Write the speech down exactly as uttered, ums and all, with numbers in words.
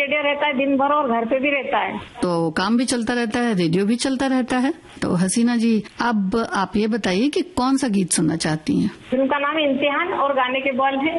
Radio रहता है दिन भर और घर पे भी रहता है, तो काम भी चलता रहता है, रेडियो भी चलता रहता है। तो हसीना जी, अब आप ये बताइए कि कौन सा गीत सुनना चाहती हैं? फिल्म का नाम इम्तिहान और गाने के बोल है